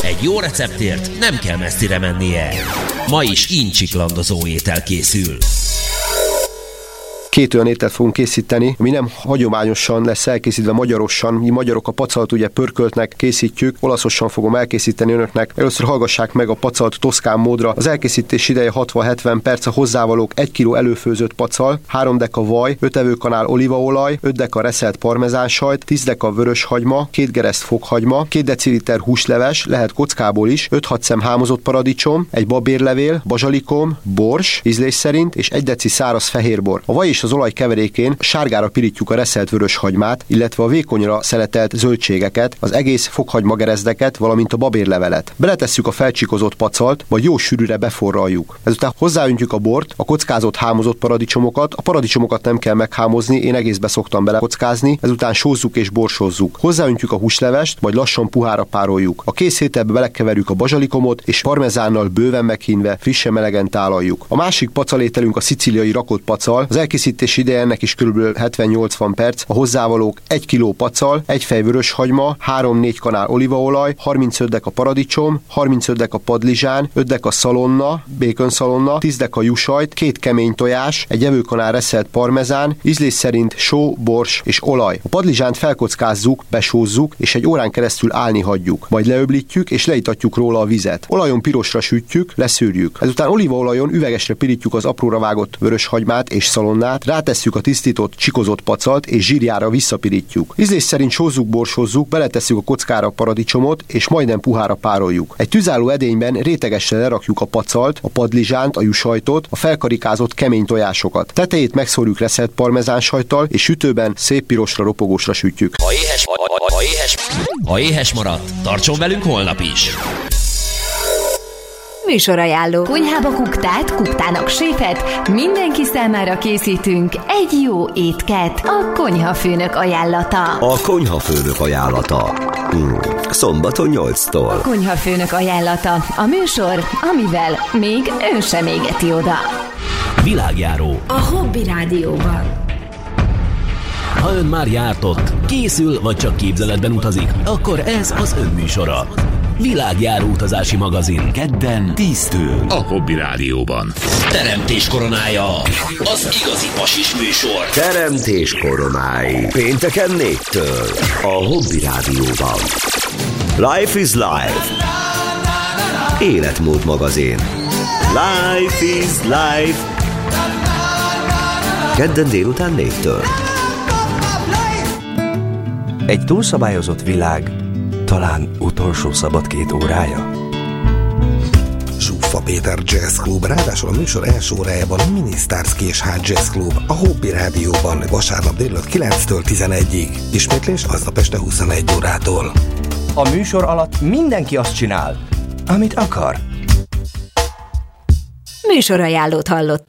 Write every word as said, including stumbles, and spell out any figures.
Egy jó receptért nem kell messzire mennie. Ma is incsiklandozó étel készül. Két olyan ételt fogunk készíteni, ami nem hagyományosan lesz elkészítve magyarosan. Mi magyarok a pacalt ugye pörköltnek készítjük, olaszosan fogom elkészíteni önöknek. Először hallgassák meg a pacalt toszkán módra. Az elkészítés ideje hatvan-hetven perc, a hozzávalók egy kiló előfőzött pacal, három deka vaj, öt evőkanál olívaolaj, öt deka reszelt parmezánsajt, tíz deka vörös hagyma, két gereszt fokhagyma, két deciliter húsleves, lehet kockából is, öt-hat szem hámozott paradicsom, egy babérlevél, bazsalikom, bors, ízlés szerint, és egy deci száraz fehérbor. A vaj és az olaj keverékén sárgára pirítjuk a reszelt vörös hagymát, illetve a vékonyra szeletelt zöldségeket, az egész fokhagyma gerezdeket, valamint a babérlevelet. Beletesszük a felcsikozott pacalt, vagy jó sűrűre beforraljuk. Ezután hozzáöntjük a bort, a kockázott hámozott paradicsomokat. A paradicsomokat nem kell meghámozni, én egészbe szoktam belekockázni. Ezután sózzuk és borsozzuk. Hozzáöntjük a húslevest, majd lassan puhára pároljuk. A kész ételbe belekeverjük a bazsalikomot, és parmezánnal bőven meghínve frissen melegen tálaljuk. A másik pacalételünk a szicíliai rakott pacal. Az elkészítés ideje ennek is kb. hetven-nyolcvan perc. A hozzávalók egy kiló pacal, egy fej vörös hagyma, három-négy kanál olívaolaj, harmincöt deka paradicsom, harmincöt deka padlizsán, öt deka szalonna, békönszalonna, tíz deka juhsajt, két kemény tojás, egy evőkanál reszelt parmezán, ízlés szerint só, bors és olaj. A padlizsánt felkockázzuk, besózzuk, és egy órán keresztül állni hagyjuk. Majd leöblítjük és leítatjuk róla a vizet. Olajon pirosra sütjük, leszűrjük. Ezután olívaolajon üvegesre pirítjuk az apróra vágott vörös hagymát és szalonnát, rátesszük a tisztított, csikozott pacalt, és zsírjára visszapirítjuk. Ízlés szerint sózzuk, borsozzuk, beletesszük a kockára a paradicsomot, és majdnem puhára pároljuk. Egy tüzálló edényben rétegesre lerakjuk a pacalt, a padlizsánt, a juhsajtot, a felkarikázott kemény tojásokat. Tetejét megszórjuk reszelt parmezánsajttal, és sütőben szép pirosra ropogósra sütjük. Ha éhes, ha, ha, éhes, ha éhes maradt, tartson velünk holnap is! Műsorajánló. Konyhába kuktát, kuktának séfet, mindenki számára készítünk egy jó étket. A konyhafőnök ajánlata. A konyhafőnök ajánlata. Hmm. Szombaton nyolctól. A konyhafőnök ajánlata. A műsor, amivel még ön sem égeti oda. Világjáró. A Hobby Rádióban. Ha ön már járt ott, készül vagy csak képzeletben utazik, akkor ez az ön műsora. Világjáró utazási magazin. Kedden tíztől. A Hobby Rádióban. Teremtés koronája. Az igazi pasis műsor. Teremtés koronái. Pénteken négytől. A Hobby Rádióban. Life is Life. Életmód magazin. Life is Life. Kedden délután négytől. Egy túlszabályozott világ talán utolsó szabad két órája. Zsuffa Péter Jazz Club, ráadásul a műsor első órájában a Minisztárszki és Hát Jazz Club, a Hobby Rádióban vasárnap délután kilenctől tizenegyig. Ismétlés aznap este huszonegy órától. A műsor alatt mindenki azt csinál, amit akar. Műsorajánlót hallott.